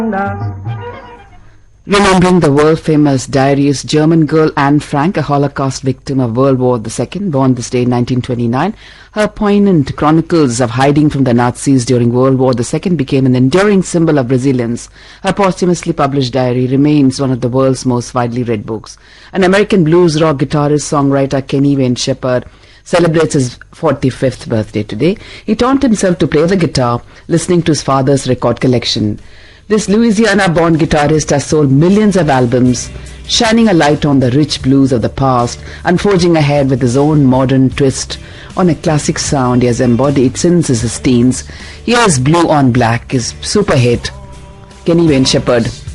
Remembering the world-famous diarist German girl Anne Frank, a Holocaust victim of World War II, born this day in 1929, her poignant chronicles of hiding from the Nazis during World War II became an enduring symbol of resilience. Her posthumously published diary remains one of the world's most widely read books. An American blues rock guitarist-songwriter Kenny Wayne Shepherd celebrates his 45th birthday today. He taught himself to play the guitar, listening to his father's record collection. This Louisiana-born guitarist has sold millions of albums, shining a light on the rich blues of the past and forging ahead with his own modern twist on a classic sound he has embodied since his teens. Here's Blue on Black, his super hit, Kenny Wayne Shepherd.